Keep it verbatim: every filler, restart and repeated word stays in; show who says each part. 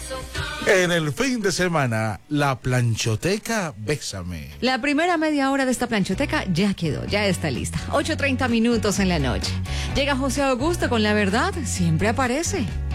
Speaker 1: En el fin de semana, la planchoteca Bésame.
Speaker 2: La primera media hora de esta planchoteca ya quedó, ya está lista. ocho treinta minutos en la noche. Llega José Augusto con la verdad, siempre aparece.